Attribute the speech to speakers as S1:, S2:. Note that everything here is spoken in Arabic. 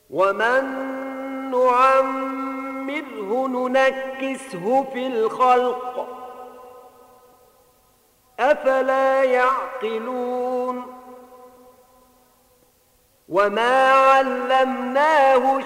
S1: ومن نعمره ننكسه في الخلق أفلا يعقلون وما علمناه